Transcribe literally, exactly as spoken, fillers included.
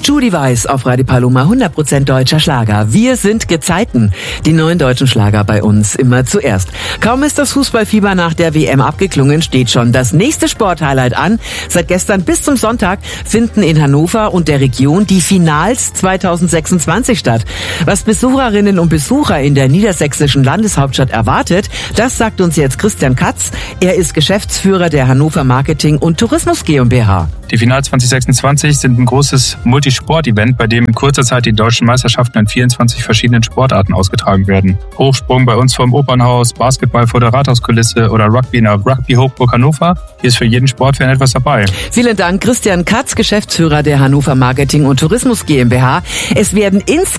Judy Weiss auf Radio Paloma, hundert Prozent deutscher Schlager. Wir sind Gezeiten. Die neuen deutschen Schlager bei uns immer zuerst. Kaum ist das Fußballfieber nach der W M abgeklungen, steht schon das nächste Sporthighlight an. Seit gestern bis zum Sonntag finden in Hannover und der Region die Finals zweitausendsechsundzwanzig statt. Was Besucherinnen und Besucher in der niedersächsischen Landeshauptstadt erwartet, das sagt uns jetzt Christian Katz. Er ist Geschäftsführer der Hannover Marketing und Tourismus GmbH. Die Finals zwanzig sechsundzwanzig sind ein großes Multisport-Event, bei dem in kurzer Zeit die deutschen Meisterschaften in vierundzwanzig verschiedenen Sportarten ausgetragen werden. Hochsprung bei uns vom Opernhaus, Basketball vor der Rathauskulisse oder Rugby in der Rugby Hochburg Hannover. Hier ist für jeden Sportfan etwas dabei. Vielen Dank, Christian Katz, Geschäftsführer der Hannover Marketing und Tourismus GmbH. Es werden insgesamt